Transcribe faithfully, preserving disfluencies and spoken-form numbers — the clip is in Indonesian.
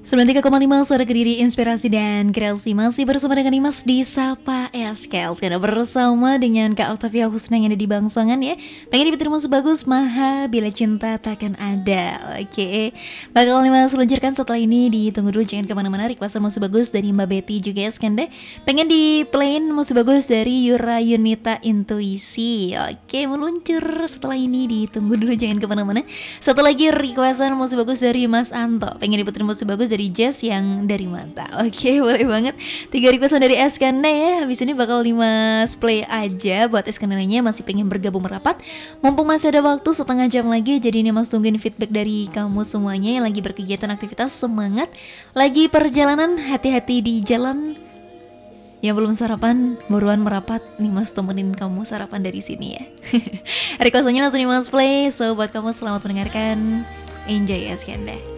sembilan puluh tiga koma lima Suara Kediri, inspirasi dan kreasi. Masih bersama dengan Imas di Sapa S K L. Sekarang bersama dengan Kak Octavia Husna yang ada di Bangsongan ya. Pengen dibikin musik bagus, Maha Bila Cinta Takkan Ada. Oke, bakal Imas luncurkan setelah ini. Ditunggu dulu, jangan kemana-mana. Requestan musik bagus dari Mbak Betty juga ya Skanda. Pengen di playin musik bagus dari Yura Yunita Intuisi. Oke, meluncur setelah ini. Ditunggu dulu, jangan kemana-mana. Satu lagi requestan musik bagus dari Mas Anto. Pengen diputerin musik bagus dari Jazz yang dari Mata. Oke, boleh banget. Tiga requestan dari Eskanda ya. Habis ini bakal Dimas play aja buat Eskandanya masih pengen bergabung merapat. Mumpung masih ada waktu setengah jam lagi, jadi ini Mas tungguin feedback dari kamu semuanya yang lagi berkegiatan aktivitas. Semangat. Lagi perjalanan, hati-hati di jalan. Yang belum sarapan, buruan merapat. Nih Mas temenin kamu sarapan dari sini ya. Requestannya langsung Dimas play. So buat kamu selamat mendengarkan. Enjoy ya Eskanda.